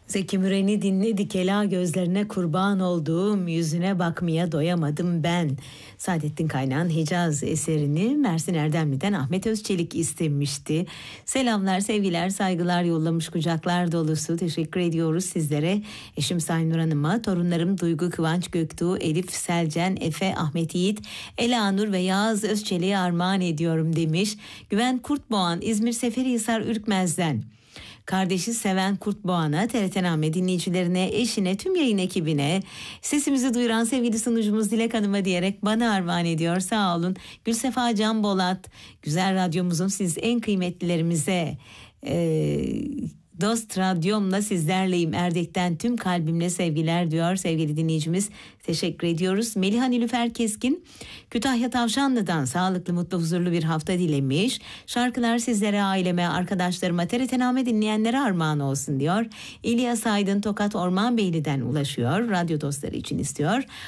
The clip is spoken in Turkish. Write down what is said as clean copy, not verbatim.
Zeki Müren'i dinledik, ela gözlerine kurban olduğum, yüzüne bakmaya doyamadım ben. Saadettin Kaynağ'ın Hicaz eserini Mersin Erdemli'den Ahmet Özçelik istemişti. Selamlar, sevgiler, saygılar yollamış, kucaklar dolusu. Teşekkür ediyoruz sizlere. Eşim Sayın Nur Hanım'a, torunlarım Duygu, Kıvanç Göktuğ, Elif, Selcen, Efe, Ahmet Yiğit, Ela Nur ve Yağız Özçelik'e armağan ediyorum demiş. Güven Kurtboğan, İzmir Seferihisar Ürkmez'den. Kardeşi Seven Kurtboğan'a, TRT-Name dinleyicilerine, eşine, tüm yayın ekibine, sesimizi duyuran sevgili sunucumuz Dilek Hanım'a diyerek bana armağan ediyor. Sağ olun. Gülsefa Can Bolat, güzel radyomuzun siz en kıymetlilerimize, Dost Radyom'la sizlerleyim. Erdek'ten tüm kalbimle sevgiler diyor sevgili dinleyicimiz. Teşekkür ediyoruz. Meliha Nilüfer Keskin, Kütahya Tavşanlı'dan sağlıklı, mutlu, huzurlu bir hafta dilemiş. Şarkılar sizlere, aileme, arkadaşlarıma, TRT-Name dinleyenlere armağan olsun diyor. İlyas Aydın Tokat Ormanbeyli'den ulaşıyor. Radyo dostları için istiyor.